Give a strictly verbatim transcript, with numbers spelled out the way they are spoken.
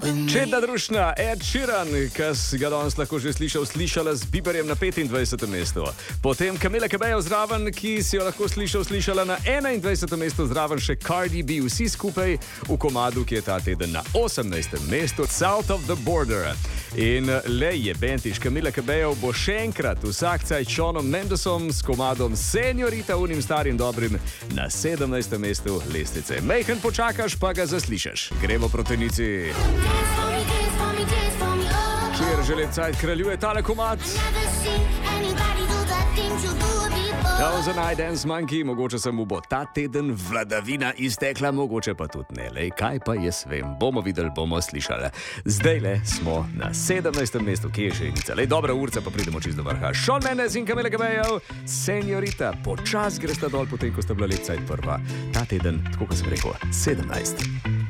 Čedna družina Ed Sheeran, ki si ga danes lahko že slišal, slišala z Bieberjem na petindvajsetem mestu. Potem Camila Cabello zraven, ki si jo lahko slišal, slišala na enaindvajsetem mestu, zraven še Cardi B, vsi skupaj v komadu, ki je ta teden na osemnajstem mestu, South of the Border. In le je bentiš Camila Cabello bo še enkrat vsak caj Shawn Mendesom s komadom Señorita, unim starim dobrim, na sedemnajstem mestu lestvice. Mejhen počakaš, pa ga zaslišaš. Gremo proti nici, kjer že lep cajt kraljuje tale komad. Thousand Eye Dance Monkey, mogoče se mu bo ta teden vladavina iztekla, mogoče pa tudi ne. Lej, kaj pa jaz vem, bomo videli, bomo slišali. Zdajle smo na sedemnajstem mestu, kje je še enica. Lej, dobra urca, pa pridemo čist do vrha. Shawn Mendes in Camila Cabello, Señorita, počas gresta dol, potem ko sta bila lep cajt prva. Ta teden, tako kot sem rekel, sedemnajst.